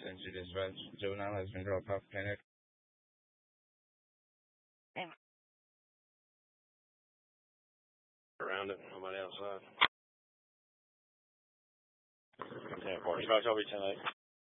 attention to dispatch. Juvenile has been dropped off clinic. Around it, nobody outside. 10-4, Scotch, I'll be 10-8.